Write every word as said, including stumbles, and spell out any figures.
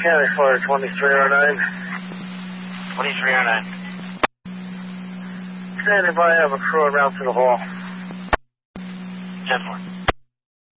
County Fire twenty-three oh nine. twenty-three oh nine. Standing by, I have a crew en route to the hall. ten four.